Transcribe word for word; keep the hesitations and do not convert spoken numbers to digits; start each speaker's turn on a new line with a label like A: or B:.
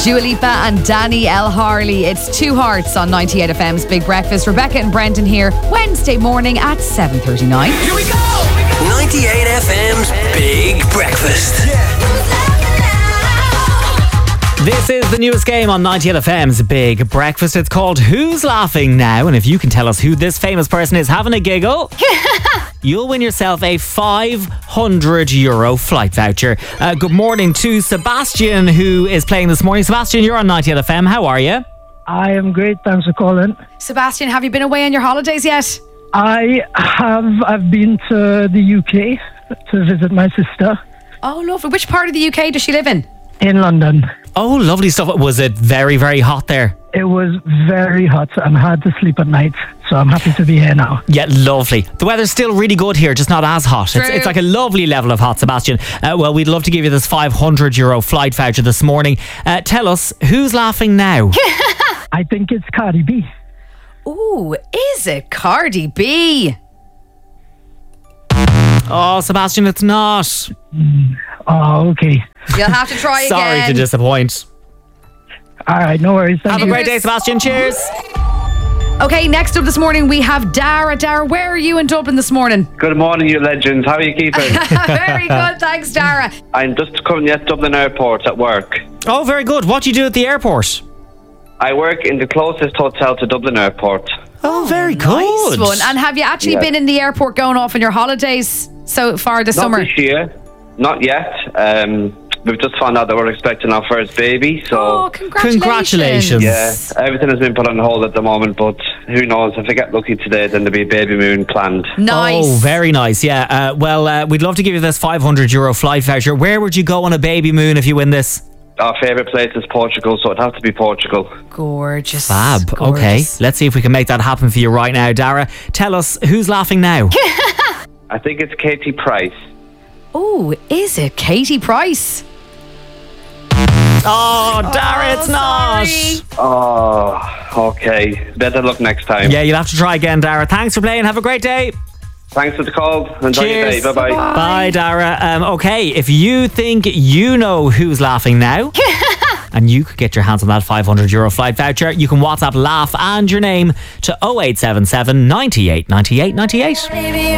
A: Dua Lipa and Danny L. Harley. It's Two Hearts on ninety-eight F M's Big Breakfast. Rebecca and Brendan here Wednesday morning at seven thirty-nine.
B: Here we go! ninety-eight F M's Big Breakfast.
C: This is the newest game on ninety-eight F M's Big Breakfast. It's called Who's Laughing Now? And if you can tell us who this famous person is having a giggle, you'll win yourself a five hundred euro flight voucher. Uh, good morning to Sebastian, who is playing this morning. Sebastian, you're on ninety-eight F M. How are you?
D: I am great, thanks for calling.
A: Sebastian, have you been away on your holidays yet?
D: I have, I've been to the U K to visit my sister.
A: Oh, lovely. Which part of the U K does she live in?
D: In London.
C: Oh, lovely stuff. Was it very, very hot there?
D: It was very hot and I had to sleep at night, so I'm happy to be here now.
C: Yeah, lovely. The weather's still really good here, just not as hot. It's,
A: True.
C: it's like a lovely level of hot, Sebastian. Uh, well, we'd love to give you this five hundred euro flight voucher this morning. Uh, tell us, who's laughing now?
D: I think it's Cardi B.
A: Ooh, is it Cardi B?
C: Oh, Sebastian, it's not.
D: Oh, okay.
A: You'll have to try
C: Sorry
A: again.
C: to disappoint.
D: All right, no worries. Thank
C: Have
D: you.
C: a great day, Sebastian. Cheers.
A: Okay, next up this morning we have Dara. Dara, where are you in Dublin this morning?
E: Good morning, you legends. How are you keeping?
A: Very good, thanks, Dara.
E: I'm just coming at Dublin Airport at work.
C: Oh, very good. What do you do at the airport?
E: I work in the closest hotel to Dublin Airport.
C: Oh, very
A: Nice
C: good.
A: one. And have you actually
E: Yeah.
A: been in the airport going off on your holidays so far this
E: Not
A: summer?
E: this year. Not yet. Um, we've just found out that we're expecting our first baby, so...
A: Oh, congratulations.
C: Congratulations.
E: Yeah, everything has been put on hold at the moment, but who knows? If I get lucky today, then there'll be a baby moon planned.
A: Nice.
C: Oh, very nice. Yeah. Uh, well, uh, we'd love to give you this five hundred euro flight voucher. Where would you go on a baby moon if you win this?
E: Our favourite place is Portugal, so it'd have to be Portugal.
A: Gorgeous.
C: Fab. Okay.
A: Gorgeous.
C: Let's see if we can make that happen for you right now. Dara, tell us, who's laughing now?
E: I think it's Katie Price.
A: Oh, is it Katie Price?
C: Oh, Dara, it's not.
A: Sorry.
E: Oh, okay. Better luck next time.
C: Yeah, you'll have to try again, Dara. Thanks for playing. Have a great day.
E: Thanks for the call. Enjoy your day.
C: Cheers.
E: Bye-bye.
C: Bye, Dara. Um, okay, if you think you know who's laughing now, and you could get your hands on that five hundred euro flight voucher, you can WhatsApp laugh and your name to oh eight seven seven, ninety-eight, ninety-eight, ninety-eight.